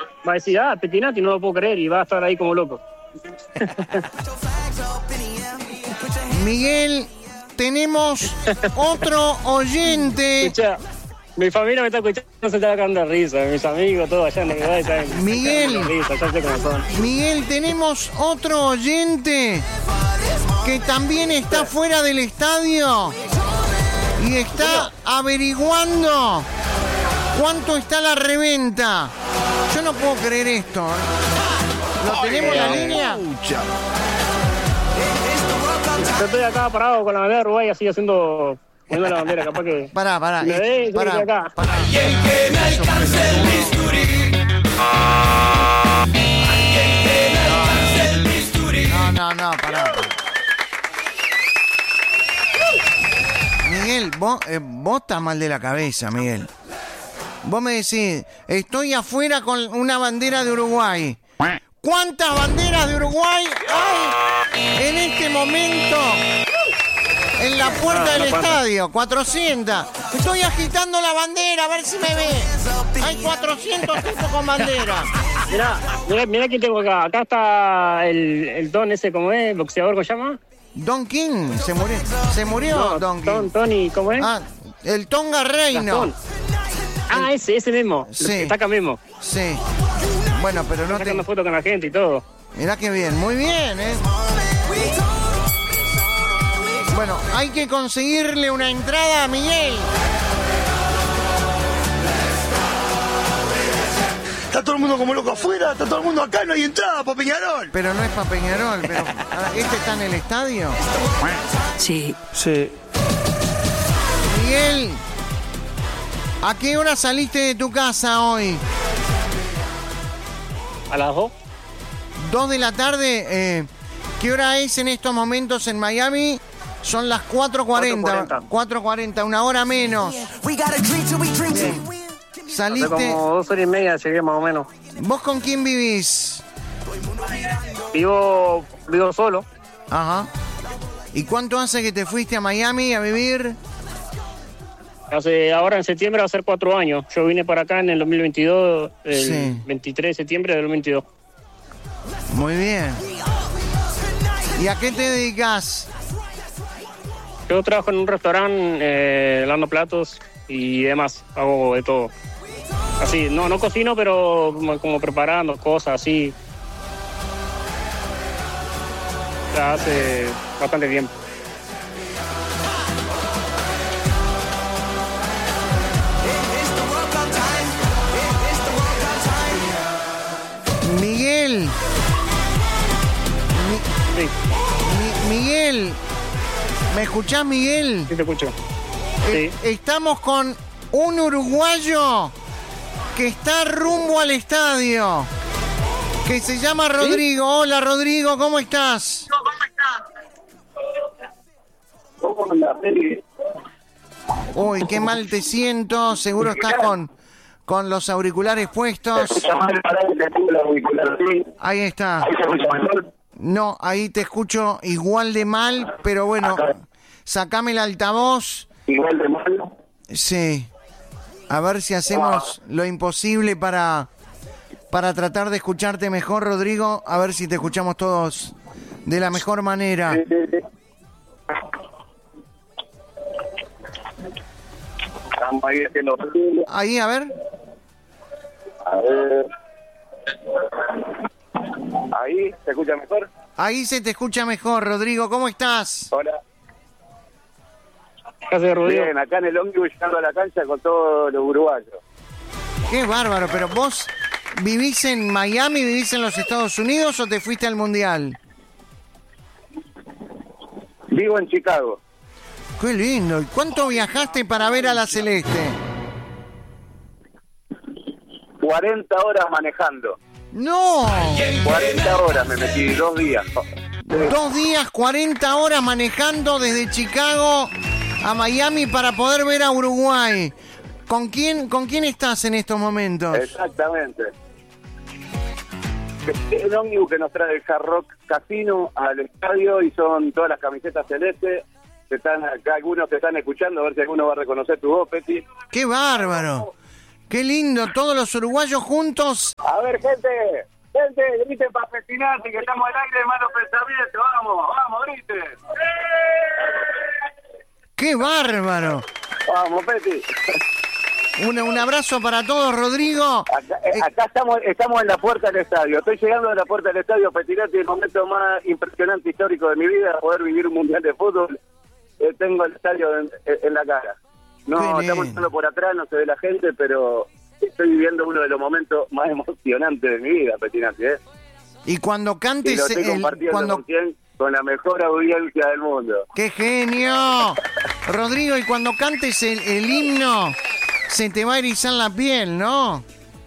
va a decir, Pettinati, no lo puedo creer, y va a estar ahí como loco. Miguel, tenemos otro oyente. Escucha, mi familia me está escuchando, se está cagando de risa, mis amigos, todos allá en el lugar están Miguel, cagando de risa, ya sé cómo son. Miguel, tenemos otro oyente que también está fuera del estadio y está averiguando cuánto está la reventa. Yo no puedo creer esto. ¿Lo tenemos en la línea? Yo estoy acá parado con la bandera de Uruguay, así haciendo... poniendo la bandera, capaz que... Pará. Pará. Alguien que me alcance el bisturí. Alguien que me alcance el bisturí. No, pará. Miguel, vos estás mal de la cabeza, Miguel. Vos me decís, estoy afuera con una bandera de Uruguay. ¿Cuántas banderas de Uruguay hay en este momento en la puerta del estadio? 400. Estoy agitando la bandera, a ver si me ve. Hay 400 tipos con bandera. Mirá quién tengo acá. Acá está el Don ese, ¿cómo es? ¿El boxeador, cómo se llama? Don King, se murió No, Don King. Tony, ¿cómo es? El Tonga Reino. Ese mismo. Sí. Está acá mismo. Sí. Bueno, pero no está sacando fotos con la gente y todo. Mirá qué bien, muy bien, Bueno, hay que conseguirle una entrada a Miguel. Está todo el mundo como loco afuera, está todo el mundo acá, no hay entrada para Peñarol. Pero no es para Peñarol, pero ¿este está en el estadio? Sí. Miguel, ¿a qué hora saliste de tu casa hoy? ¿A las 2? 2 de la tarde. ¿Qué hora es en estos momentos en Miami? Son las 4:40. 4:40, una hora menos. Bien. Saliste. Hace como 2 horas y media llegué más o menos. ¿Vos con quién vivís? Vivo solo. Ajá. ¿Y cuánto hace que te fuiste a Miami a vivir? Ahora en septiembre va a ser 4 años. Yo vine para acá en el 2022, el Sí. 23 de septiembre del 2022. Muy bien. ¿Y a qué te dedicas? Yo trabajo en un restaurante lavando platos y demás. Hago de todo. Así, no cocino, pero como preparando cosas así. Ya hace bastante tiempo. Miguel. Sí, Miguel. ¿Me escuchás, Miguel? sí te escucho. Sí. Estamos con un uruguayo que está rumbo al estadio, que se llama Rodrigo. ¿Sí? Hola, Rodrigo, ¿cómo estás? ¿Cómo andas, Feli? Uy, qué mal te siento. Seguro estás con los auriculares puestos. Ahí está. ¿Ahí se escucha mejor? No, ahí te escucho igual de mal, pero bueno, sacame el altavoz. ¿Igual de mal? Sí. A ver si hacemos lo imposible para tratar de escucharte mejor, Rodrigo. A ver si te escuchamos todos de la mejor manera. Sí. Estamos ahí haciendo... Ahí, a ver. A ver... ¿Ahí se escucha mejor? Ahí se te escucha mejor, Rodrigo. ¿Cómo estás? Hola. ¿Qué haces, Rodrigo? Bien, acá en el ómnibus llegando a la cancha con todos los uruguayos. Qué bárbaro, pero vos vivís en Miami, vivís en los Estados Unidos o te fuiste al Mundial? Vivo en Chicago. Qué lindo. ¿Y cuánto viajaste para ver a la Celeste? 40 horas manejando. ¡No! 40 horas me metí, 2 días. 2 días, 40 horas manejando desde Chicago a Miami para poder ver a Uruguay. ¿Con quién estás en estos momentos? Exactamente. Es un ómnibus que nos trae el Hard Rock Casino al estadio y son todas las camisetas celestes. Están acá algunos que están escuchando, a ver si alguno va a reconocer tu voz, Peti. ¡Qué bárbaro! Qué lindo, todos los uruguayos juntos. A ver, gente, griten para Petinati, que estamos al aire de malos pensamientos. Vamos, griten. ¡Qué bárbaro! Vamos, Peti. Un abrazo para todos, Rodrigo. Acá estamos en la puerta del estadio. Estoy llegando a la puerta del estadio Petinati, el momento más impresionante histórico de mi vida, poder vivir un mundial de fútbol. Tengo el estadio en la cara. No, estamos yendo por atrás, no se ve la gente, pero estoy viviendo uno de los momentos más emocionantes de mi vida, Petinati, ¿eh? Y cuando cantes... Y lo estoy compartiendo con la mejor audiencia del mundo. ¡Qué genio! Rodrigo, y cuando cantes el himno, se te va a erizar la piel, ¿no?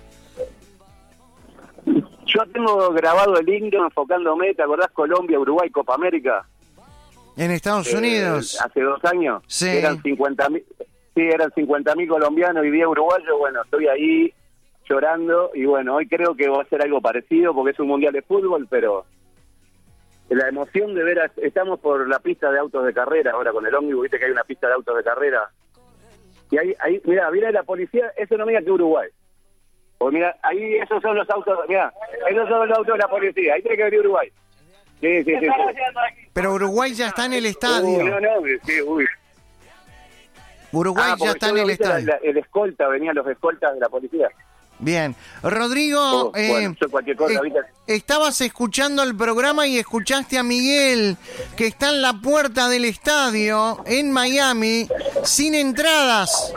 Yo tengo grabado el himno enfocándome, ¿te acordás? Colombia, Uruguay, Copa América. En Estados Unidos. Hace 2 años. Sí. Eran 50.000. Sí, eran 50.000 colombianos y 10 uruguayos. Bueno, estoy ahí llorando y bueno, hoy creo que va a ser algo parecido porque es un mundial de fútbol, pero la emoción de ver, estamos por la pista de autos de carrera ahora con el ómnibus, viste que hay una pista de autos de carrera. Y ahí mira, viene la policía, eso no mira que Uruguay. O mira, ahí esos son los autos, mira, esos son los autos de la policía, ahí tiene que venir Uruguay. Sí. Pero Uruguay ya está en el estadio. Uy. Uruguay ya está en el estadio. El escolta, venían los escoltas de la policía. Bien. Rodrigo, bueno, yo cualquier cosa, estabas escuchando el programa y escuchaste a Miguel, que está en la puerta del estadio en Miami, sin entradas.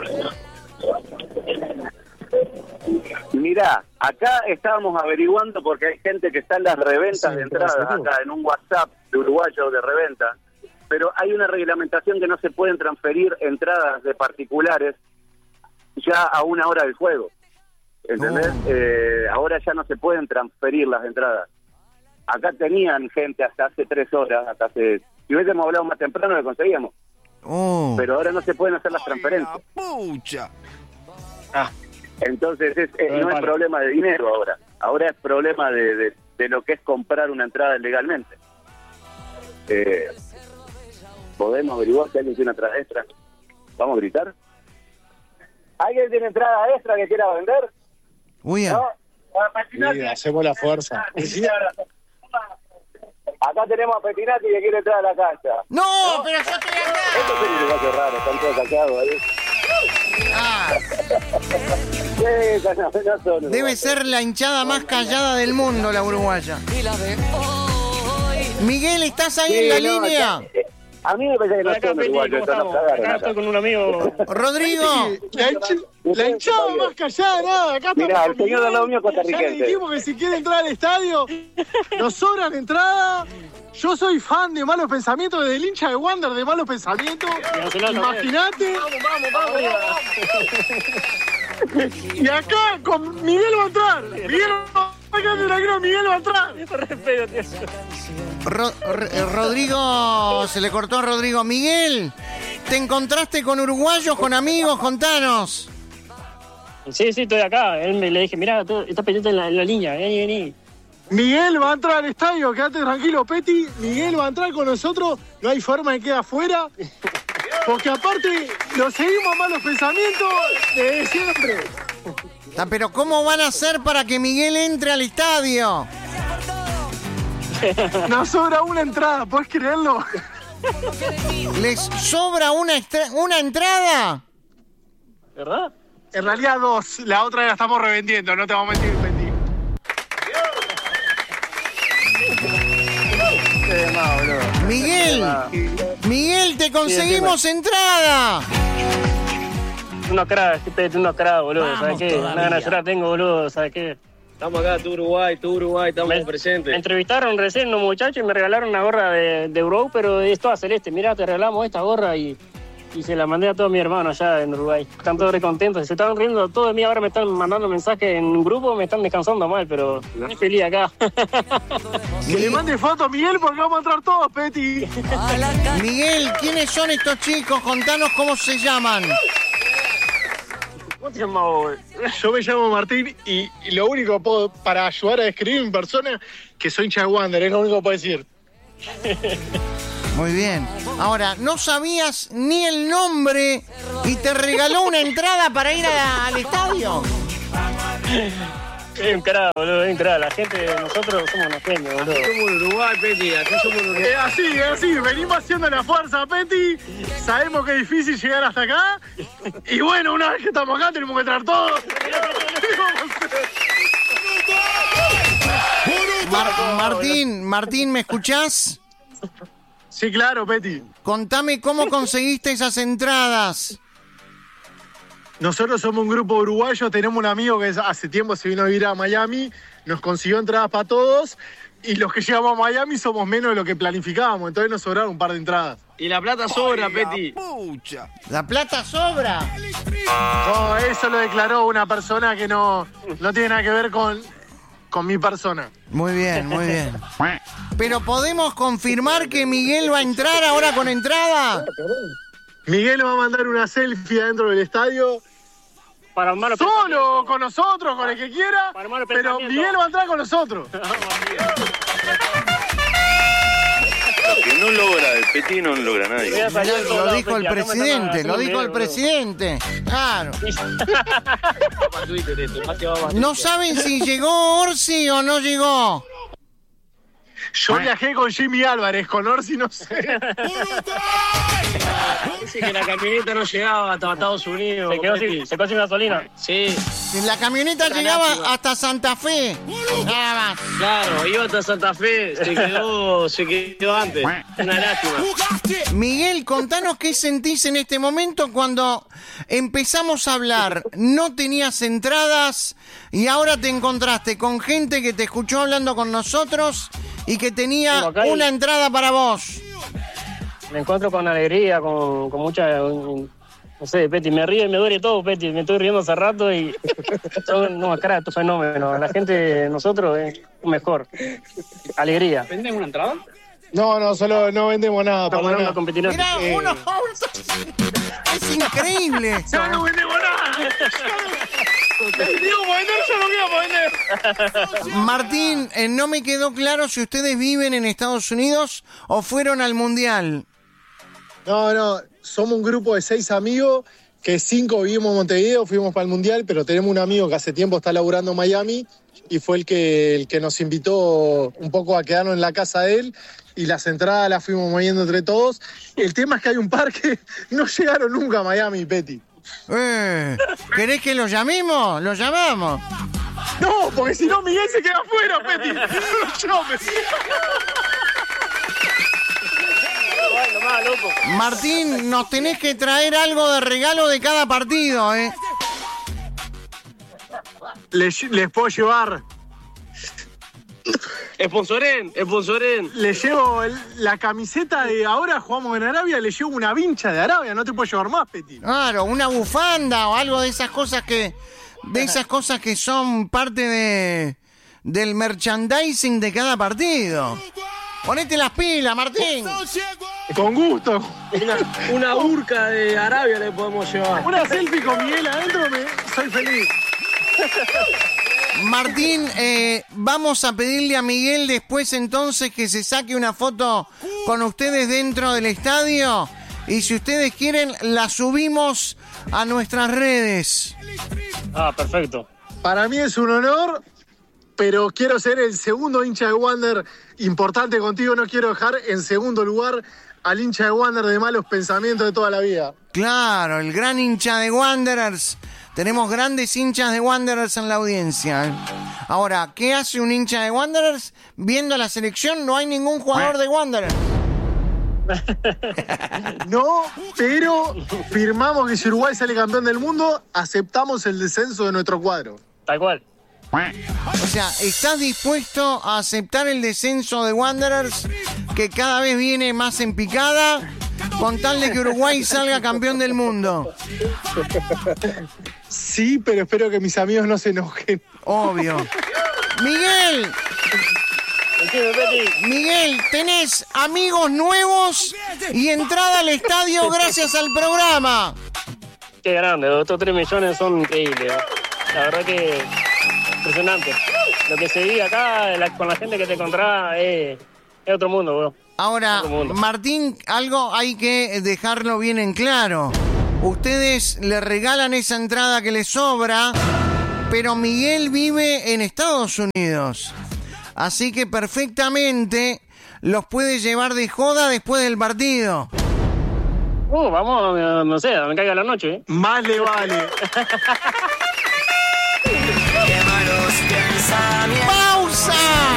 Mirá, acá estábamos averiguando porque hay gente que está en las reventas de entradas, acá en un WhatsApp de uruguayos de reventa, pero hay una reglamentación que no se pueden transferir entradas de particulares ya a 1 hora del juego. ¿Entendés? Ahora ya no se pueden transferir las entradas. Acá tenían gente hasta hace 3 horas, si hubiésemos hablado más temprano lo conseguíamos. Pero ahora no se pueden hacer las transferencias. ¡Pucha! Entonces no es problema de dinero ahora es problema de lo que es comprar una entrada legalmente. ¿Podemos averiguar si alguien tiene una entrada extra? ¿Vamos a gritar? ¿Alguien tiene entrada extra que quiera vender? Uy, ¿No? Sí, hacemos la fuerza. Acá tenemos a Petinati que quiere entrar a la cancha. ¡No! ¡Pero yo estoy acá! Esto es un uruguayo raro, están todos saqueados ahí. Debe ser la hinchada más callada del mundo, la uruguaya. Miguel, ¿estás ahí en la línea? A mí me parece que no son uruguayos, acá estoy con un amigo. Rodrigo. La hinchada más callada, nada. Acá mirá, el señor de la Unión costarricense. Ya le dijimos que si quiere entrar al estadio, nos sobran entradas. Yo soy fan de Malos Pensamientos, desde el hincha de Wander de Malos Pensamientos. Imagínate. Vamos. Y acá con Miguel va a entrar. Miguel va a entrar. Rodrigo, se le cortó a Rodrigo. Miguel, ¿te encontraste con uruguayos, con amigos? Contanos. Sí, estoy acá. Él le dije, mirá, está pendiente en la línea, vení. Miguel va a entrar al estadio, quédate tranquilo, Peti. Miguel va a entrar con nosotros, no hay forma de que quede afuera. Porque aparte, lo seguimos a Malos Pensamientos desde siempre. Pero ¿cómo van a hacer para que Miguel entre al estadio? Nos sobra una entrada, ¿puedes creerlo? ¿Les sobra una entrada? ¿Verdad? En realidad 2, la otra la estamos revendiendo, no te vamos a mentir, Peti. Miguel, te conseguimos entrada. Una cara, boludo, ¿sabes qué? Una gana de llorar tengo, boludo, ¿sabes qué? Estamos acá, tú Uruguay, estamos presentes. Me entrevistaron recién unos muchachos y me regalaron una gorra de Euro, pero es toda celeste. Mirá, te regalamos esta gorra y se la mandé a todos mis hermanos allá en Uruguay. Están todos recontentos, se estaban riendo todos de mí, ahora me están mandando mensajes en un grupo, me están descansando mal, pero estoy feliz acá. Que le mande foto a Miguel porque vamos a entrar todos, Peti. Miguel, ¿quiénes son estos chicos? Contanos cómo se llaman. ¿Cómo te llamas vos? Yo me llamo Martín y lo único que puedo para ayudar a describir en persona que soy hincha de Wander, es lo único que puedo decir. Muy bien. Ahora, no sabías ni el nombre y te regaló una entrada para ir al estadio. Es un carajo, boludo, es un carajo. La gente, nosotros somos unos genios, boludo. Somos en Uruguay, Peti, aquí somos en Uruguay. Es así, venimos haciendo la fuerza, Peti, sabemos que es difícil llegar hasta acá, y bueno, una vez que estamos acá tenemos que entrar todos. Martín, ¿me escuchás? Sí, claro, Peti. Contame cómo conseguiste esas entradas. Nosotros somos un grupo uruguayo, tenemos un amigo que hace tiempo se vino a vivir a Miami, nos consiguió entradas para todos, y los que llegamos a Miami somos menos de lo que planificábamos, entonces nos sobraron un par de entradas. Y la plata sobra, Peti. ¡La plata sobra! No, eso lo declaró una persona que no tiene nada que ver con mi persona. Muy bien, muy bien. Pero ¿podemos confirmar que Miguel va a entrar ahora con entrada? Miguel va a mandar una selfie adentro del estadio. Para armar los Solo, pensamientos. con nosotros, con el que quiera, Para armar los pero pensamientos. Miguel va a entrar con nosotros. Lo que no logra el Peti no logra nadie. Voy a salir de todos Lo lados, dijo el Peti, acá me presidente, están lo dijo el haciendo presidente. Claro. Para Twitter esto, más que va a No saben si llegó Orsi o no llegó. Yo viajé con Jimmy Álvarez, con Orsi no sé. Dice que la camioneta no llegaba hasta Estados Unidos. Peti. Se quedó sin gasolina. Sí, La camioneta llegaba hasta Santa Fe. Nada más. claro, iba hasta Santa Fe, se quedó antes. Una lástima. Miguel, contanos qué sentís en este momento cuando empezamos a hablar. No tenías entradas y ahora te encontraste con gente que te escuchó hablando con nosotros y que tenía Bueno, acá hay- una entrada para vos. Me encuentro con alegría, con mucha... No sé, Peti, me río y me duele todo, Peti. Me estoy riendo hace rato y... No, cara, esto es fenómeno. La gente, nosotros, es mejor. Alegría. ¿Venden una entrada? No, solo no vendemos nada. Estamos para hablando nada. con Petinati. Mirá, uno. Es increíble esto. Ya no vendemos nada. Digo, vender, yo no quiero vender. Martín, no me quedó claro si ustedes viven en Estados Unidos o fueron al Mundial. No, somos un grupo de 6 amigos, que 5 vivimos en Montevideo, fuimos para el Mundial, pero tenemos un amigo que hace tiempo está laburando en Miami y fue el que nos invitó un poco a quedarnos en la casa de él y las entradas las fuimos moviendo entre todos. El tema es que hay un par que no llegaron nunca a Miami, Peti. ¿Querés que lo llamemos? Lo llamamos. No, porque si no Miguel se queda afuera, Peti. Yo me... Martín, nos tenés que traer algo de regalo de cada partido, ¿eh? Les puedo llevar... Sponsoren. Le llevo la camiseta de ahora jugamos en Arabia, le llevo una vincha de Arabia, no te puedo llevar más, Peti. Claro, una bufanda o algo de esas cosas que... De esas cosas que son parte del merchandising de cada partido. Ponete las pilas, Martín. Con gusto. Una burka de Arabia le podemos llevar. Una selfie con Miguel adentro, soy feliz. Martín, vamos a pedirle a Miguel después entonces que se saque una foto con ustedes dentro del estadio y si ustedes quieren la subimos a nuestras redes. Ah, perfecto. Para mí es un honor, pero quiero ser el segundo hincha de Wander importante contigo. No quiero dejar en segundo lugar al hincha de Wander de malos pensamientos de toda la vida. Claro, el gran hincha de Wanderers. Tenemos grandes hinchas de Wanderers en la audiencia, ¿eh? Ahora, ¿qué hace un hincha de Wanderers? Viendo la selección no hay ningún jugador de Wanderers. No, pero firmamos que si Uruguay sale campeón del mundo, aceptamos el descenso de nuestro cuadro. Tal cual. O sea, ¿estás dispuesto a aceptar el descenso de Wanderers que cada vez viene más en picada con tal de que Uruguay salga campeón del mundo? Sí, pero espero que mis amigos no se enojen. Obvio. Miguel, tenés amigos nuevos y entrada al estadio gracias al programa. Qué grande, estos 3 millones son increíbles. La verdad que impresionante. Lo que se vive acá con la gente que te encontrás es otro mundo, bro. Ahora, Martín, algo hay que dejarlo bien en claro. Ustedes le regalan esa entrada que le sobra, pero Miguel vive en Estados Unidos. Así que perfectamente los puede llevar de joda después del partido. Vamos, no sé, me caiga la noche, ¿eh? Más le vale. ¡Pausa!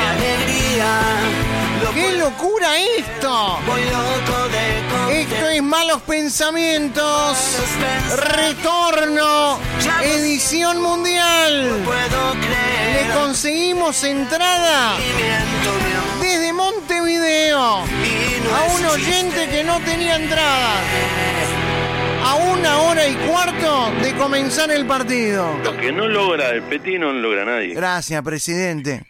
¡Qué locura esto! Esto es Malos Pensamientos. Retorno. Edición mundial. Le conseguimos entrada desde Montevideo a un oyente que no tenía entrada. A 1:15 de comenzar el partido. Lo que no logra el Peti no lo logra nadie. Gracias, presidente.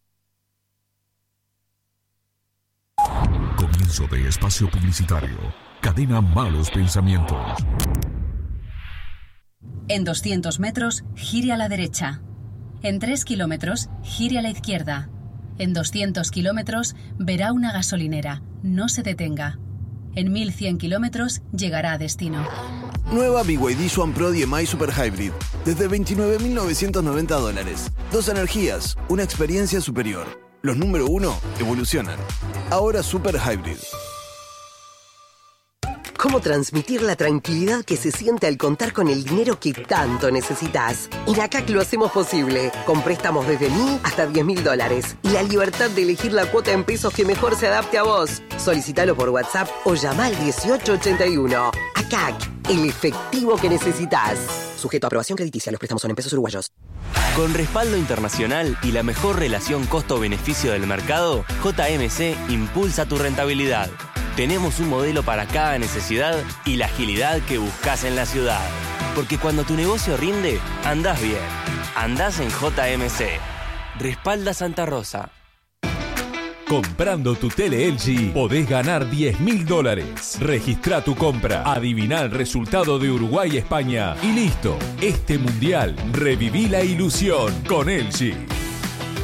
Comienzo de espacio publicitario. Cadena Malos Pensamientos. En 200 metros, gire a la derecha. En 3 kilómetros, gire a la izquierda. En 200 kilómetros, verá una gasolinera. No se detenga. En 1100 kilómetros, llegará a destino. Nueva BYD Swan Pro DMI Super Hybrid. Desde $29.990. 2 energías, una experiencia superior. Los número 1 evolucionan. Ahora Super Hybrid. ¿Cómo transmitir la tranquilidad que se siente al contar con el dinero que tanto necesitas? En ACAC lo hacemos posible, con préstamos desde $1.000 hasta $10.000 y la libertad de elegir la cuota en pesos que mejor se adapte a vos. Solicítalo por WhatsApp o llama al 1881. ACAC, el efectivo que necesitas. Sujeto a aprobación crediticia, los préstamos son en pesos uruguayos. Con respaldo internacional y la mejor relación costo-beneficio del mercado, JMC impulsa tu rentabilidad. Tenemos un modelo para cada necesidad y la agilidad que buscas en la ciudad. Porque cuando tu negocio rinde, andás bien. Andás en JMC. Respalda Santa Rosa. Comprando tu tele LG podés ganar $10.000. Registrá tu compra, adiviná el resultado de Uruguay-España y listo. Este mundial reviví la ilusión con LG.